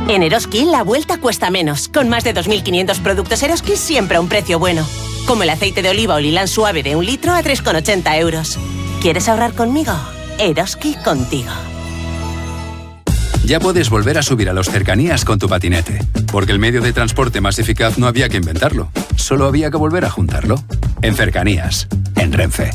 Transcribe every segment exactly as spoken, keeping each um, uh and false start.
En Eroski la vuelta cuesta menos. Con más de dos mil quinientos productos Eroski siempre a un precio bueno. Como el aceite de oliva o lilán suave de un litro a tres con ochenta euros. ¿Quieres ahorrar conmigo? Eroski contigo. Ya puedes volver a subir a los cercanías con tu patinete, porque el medio de transporte más eficaz no había que inventarlo, solo había que volver a juntarlo. En Cercanías, en Renfe.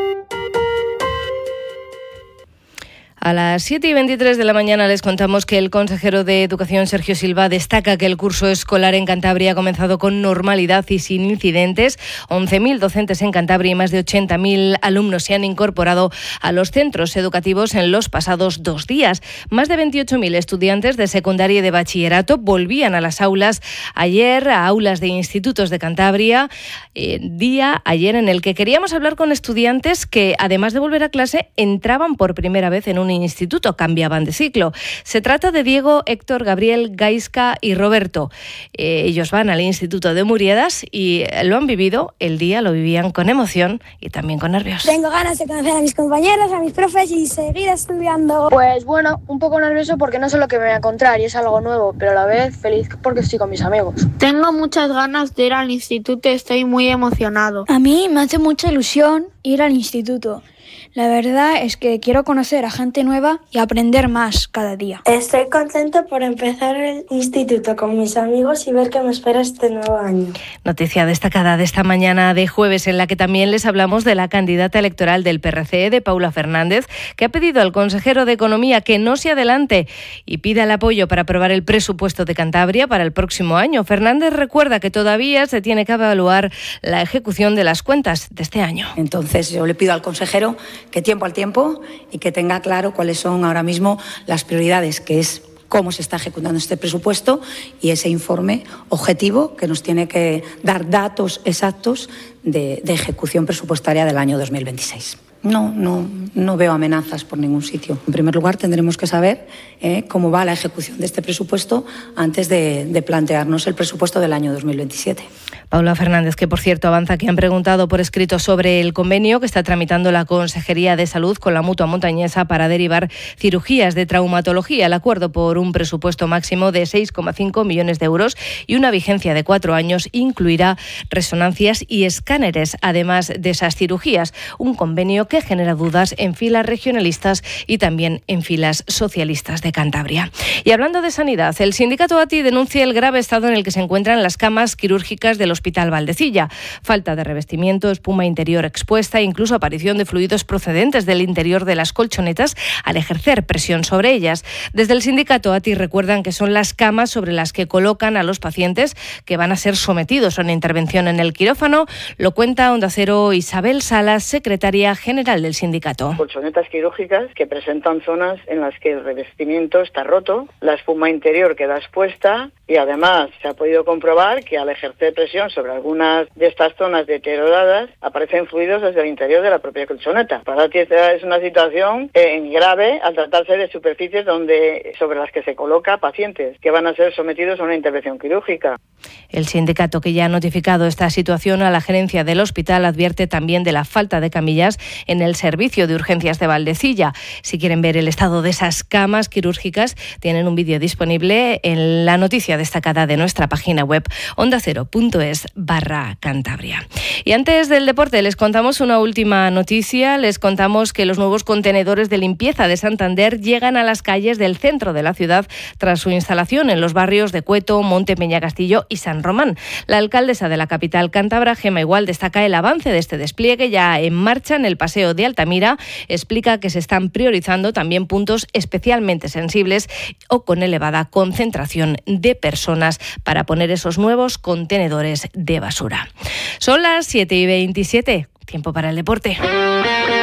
A las siete y veintitrés de la mañana les contamos que el consejero de Educación, Sergio Silva, destaca que el curso escolar en Cantabria ha comenzado con normalidad y sin incidentes. once mil docentes en Cantabria y más de ochenta mil alumnos se han incorporado a los centros educativos en los pasados dos días. Más de veintiocho mil estudiantes de secundaria y de bachillerato volvían a las aulas ayer, a aulas de institutos de Cantabria, eh, día ayer en el que queríamos hablar con estudiantes que, además de volver a clase, entraban por primera vez en un instituto, cambiaban de ciclo. Se trata de Diego, Héctor, Gabriel, Gaisca y Roberto. Eh, ellos van al Instituto de Muriedas y lo han vivido, el día lo vivían con emoción y también con nervios. Tengo ganas de conocer a mis compañeros, a mis profes y seguir estudiando. Pues bueno, un poco nervioso porque no sé lo que me voy a encontrar y es algo nuevo, pero a la vez feliz porque estoy con mis amigos. Tengo muchas ganas de ir al instituto, estoy muy emocionado. A mí me hace mucha ilusión ir al instituto. La verdad es que quiero conocer a gente nueva y aprender más cada día. Estoy contento por empezar el instituto con mis amigos y ver qué me espera este nuevo año. Noticia destacada de esta mañana de jueves, en la que también les hablamos de la candidata electoral del P R C E, de Paula Fernández, que ha pedido al consejero de Economía que no se adelante y pida el apoyo para aprobar el presupuesto de Cantabria para el próximo año. Fernández recuerda que todavía se tiene que evaluar la ejecución de las cuentas de este año. Entonces yo le pido al consejero que tiempo al tiempo y que tenga claro cuáles son ahora mismo las prioridades, que es cómo se está ejecutando este presupuesto y ese informe objetivo que nos tiene que dar datos exactos de, de ejecución presupuestaria del año dos mil veintiséis. No, no, no veo amenazas por ningún sitio. En primer lugar, tendremos que saber eh, cómo va la ejecución de este presupuesto antes de, de plantearnos el presupuesto del año dos mil veintisiete. Paula Fernández, que por cierto avanza que han preguntado por escrito sobre el convenio que está tramitando la Consejería de Salud con la Mutua Montañesa para derivar cirugías de traumatología. El acuerdo por un presupuesto máximo de seis coma cinco millones de euros y una vigencia de cuatro años incluirá resonancias y escáneres, además de esas cirugías. Un convenio que genera dudas en filas regionalistas y también en filas socialistas de Cantabria. Y hablando de sanidad, el sindicato A T I denuncia el grave estado en el que se encuentran las camas quirúrgicas del Hospital Valdecilla. Falta de revestimiento, espuma interior expuesta e incluso aparición de fluidos procedentes del interior de las colchonetas al ejercer presión sobre ellas. Desde el sindicato A T I recuerdan que son las camas sobre las que colocan a los pacientes que van a ser sometidos a una intervención en el quirófano. Lo cuenta Onda Cero Isabel Salas, secretaria general del sindicato. Colchonetas quirúrgicas que presentan zonas en las que el revestimiento está roto, la espuma interior queda expuesta y además se ha podido comprobar que al ejercer presión sobre algunas de estas zonas deterioradas aparecen fluidos desde el interior de la propia colchoneta. Para ti es una situación eh, grave al tratarse de superficies donde sobre las que se coloca pacientes que van a ser sometidos a una intervención quirúrgica. El sindicato, que ya ha notificado esta situación a la gerencia del hospital, advierte también de la falta de camillas en el servicio de urgencias de Valdecilla. Si quieren ver el estado de esas camas quirúrgicas, tienen un vídeo disponible en la noticia destacada de nuestra página web ondacero.es barra Cantabria. Y antes del deporte les contamos una última noticia. Les contamos que los nuevos contenedores de limpieza de Santander llegan a las calles del centro de la ciudad tras su instalación en los barrios de Cueto, Monte Peñacastillo y San Román. La alcaldesa de la capital cántabra, Gemma Igual, destaca el avance de este despliegue ya en marcha en el Paseo de Altamira. Explica que se están priorizando también puntos especialmente sensibles o con elevada concentración de personas para poner esos nuevos contenedores de basura. Son las siete y veintisiete. Tiempo para el deporte.